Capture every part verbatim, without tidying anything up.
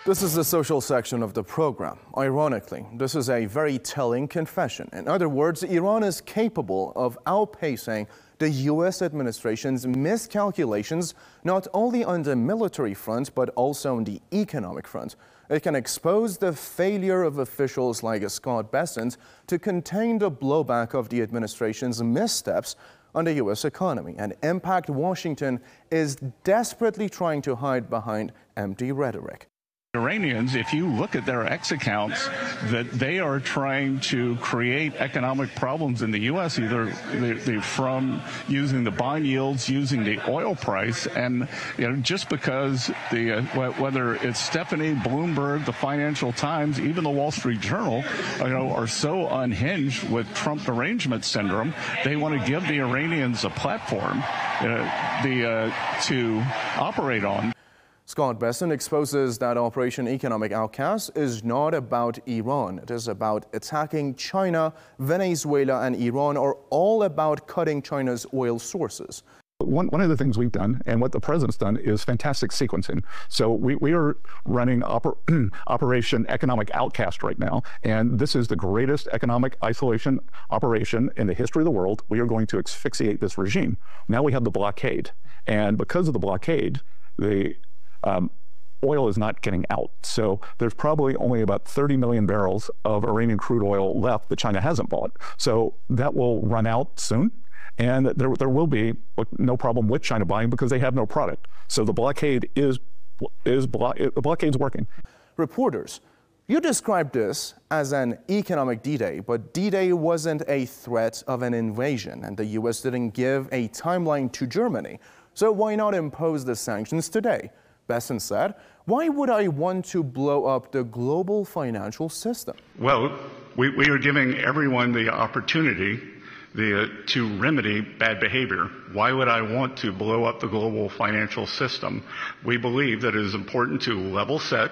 This is the social section of the program. Ironically, this is a very telling confession. In other words, Iran is capable of outpacing the U S administration's miscalculations, not only on the military front, but also on the economic front. It can expose the failure of officials like Scott Bessent to contain the blowback of the administration's missteps on the U S economy, and impact Washington is desperately trying to hide behind empty rhetoric. Iranians, if you look at their X accounts, that they are trying to create economic problems in the U S, either they, they from using the bond yields, using the oil price, and you know, just because the uh, whether it's Stephanie, Bloomberg, the Financial Times, even the Wall Street Journal, you know, are so unhinged with Trump derangement syndrome, they want to give the Iranians a platform uh, the uh, to operate on. Scott Bessent exposes that Operation Economic Outcast is not about Iran. It is about attacking China. Venezuela and Iran are all about cutting China's oil sources. One, one of the things we've done, and what the president's done, is fantastic sequencing. So we, we are running oper Operation Economic Outcast right now, and this is the greatest economic isolation operation in the history of the world. We are going to asphyxiate this regime. Now we have the blockade, and because of the blockade, the Um, oil is not getting out. So there's probably only about thirty million barrels of Iranian crude oil left that China hasn't bought. So that will run out soon. And there, there will be no problem with China buying because they have no product. So the blockade is, is blo the blockade's working. Reporters, you described this as an economic D-Day, but D-Day wasn't a threat of an invasion, and the U S didn't give a timeline to Germany. So why not impose the sanctions today? Bessent said, why would I want to blow up the global financial system? Well, we, we are giving everyone the opportunity the, uh, to remedy bad behavior. Why would I want to blow up the global financial system? We believe that it is important to level set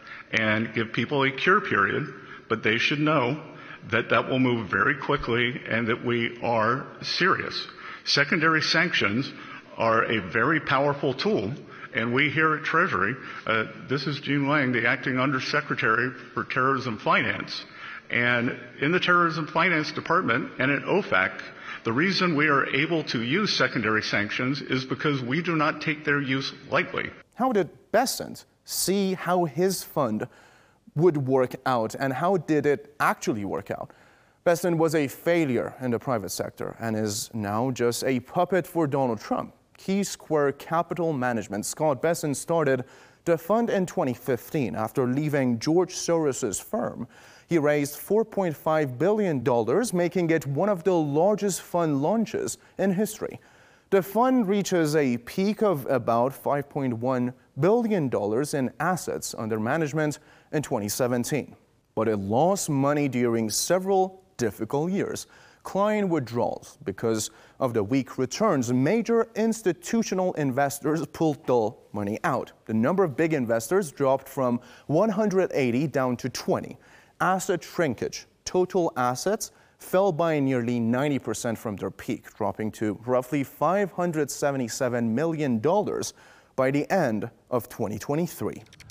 and give people a cure period, but they should know that that will move very quickly and that we are serious. Secondary sanctions are a very powerful tool. And we here at Treasury, uh, this is Gene Lang, the acting undersecretary for terrorism finance. And in the terrorism finance department and at O FAC, the reason we are able to use secondary sanctions is because we do not take their use lightly. How did Bessent see how his fund would work out, and how did it actually work out? Bessent was a failure in the private sector and is now just a puppet for Donald Trump. Key Square Capital Management, Scott Bessent, started the fund in twenty fifteen after leaving George Soros's firm. He raised four point five billion dollars, making it one of the largest fund launches in history. The fund reaches a peak of about five point one billion dollars in assets under management in twenty seventeen. But it lost money during several difficult years. Client withdrawals because of the weak returns. Major institutional investors pulled the money out. The number of big investors dropped from one hundred eighty down to twenty. Asset shrinkage. Total assets fell by nearly ninety percent from their peak, dropping to roughly five hundred seventy-seven million dollars by the end of twenty twenty-three.